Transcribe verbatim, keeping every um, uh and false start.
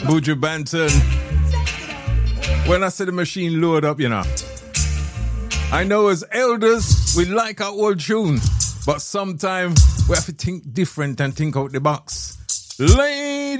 Buju Banton. When I say the machine load up, you know. I know as elders, we like our old tune, but sometimes we have to think different and think out the box. Ladies